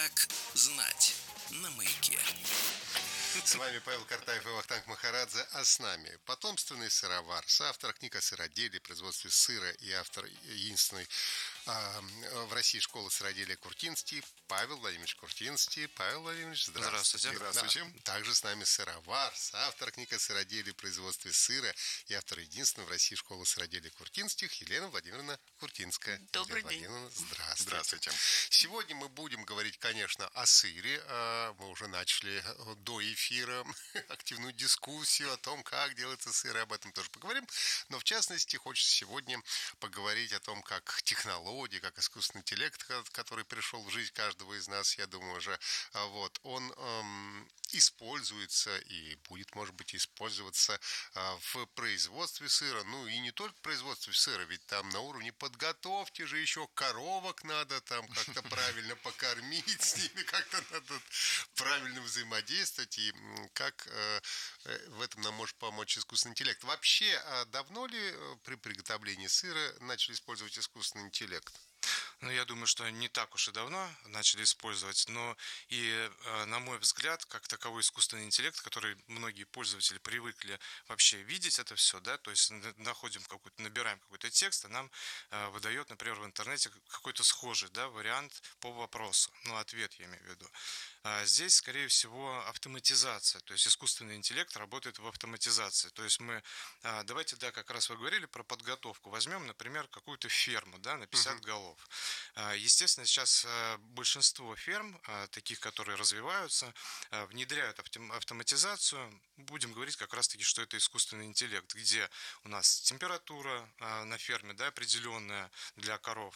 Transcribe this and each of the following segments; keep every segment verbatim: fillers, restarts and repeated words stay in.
Как знать на Маяке. С вами Павел Картаев и Вахтанг Махарадзе, а с нами потомственный сыровар, соавтор книг о сыроделии, производстве сыра и автор единственной а, в России школы сыроделия Куртинский Павел Владимирович Куртинский. Павел Владимирович, здравствуйте. Здравствуйте. Да. Также с нами сыровар, соавтор книг о сыроделии, производстве сыра и автор единственной в России школы сыроделия Куртинских Елена Владимировна Куртинская. Добрый Елена день. Владимировна, здравствуйте. Здравствуйте. Сегодня мы будем говорить, конечно, о сыре. Мы уже начали до эфира активную дискуссию о том, как делается сыр, и об этом тоже поговорим. Но, в частности, хочется сегодня поговорить о том, как технологии, как искусственный интеллект, который пришел в жизнь каждого из нас, я думаю, уже, вот, он эм, используется и будет, может быть, использоваться э, в производстве сыра. Ну, и не только в производстве сыра, ведь там на уровне подготовки же еще коровок надо там как-то правильно покормить, с ними как-то надо правильно взаимодействовать, и как э, в этом нам может помочь искусственный интеллект. Вообще, а давно ли при приготовлении сыра начали использовать искусственный интеллект? Ну, я думаю, что не так уж и давно начали использовать, но и, на мой взгляд, как таковой искусственный интеллект, который многие пользователи привыкли вообще видеть это все, да, то есть находим какой-то, набираем какой-то текст, а нам выдает, например, в интернете какой-то схожий, да, вариант по вопросу, ну, ответ я имею в виду. Здесь, скорее всего, автоматизация, то есть искусственный интеллект работает в автоматизации. То есть мы, давайте, да, как раз вы говорили про подготовку. Возьмем, например, какую-то ферму, да, на пятьдесят uh-huh. голов. Естественно, сейчас большинство ферм, таких, которые развиваются, внедряют автоматизацию. Будем говорить как раз-таки, что это искусственный интеллект, где у нас температура на ферме, да, определенная для коров.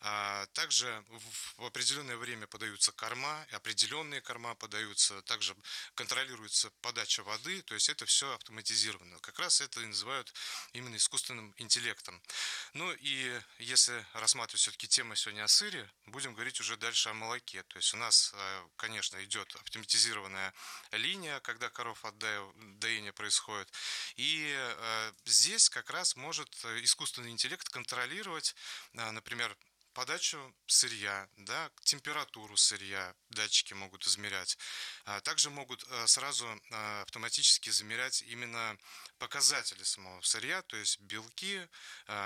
Также в определенное время подаются корма, определенные корма подаются, также контролируется подача воды, то есть это все автоматизировано. Как раз это и называют именно искусственным интеллектом. Ну и если рассматривать все-таки тему сегодня о сыре, будем говорить уже дальше о молоке. То есть у нас, конечно, идет автоматизированная линия, когда коров от доения происходит. И здесь как раз может искусственный интеллект контролировать, например, подачу сырья, да, температуру сырья датчики могут измерять. Также могут сразу автоматически замерять именно показатели самого сырья, то есть белки,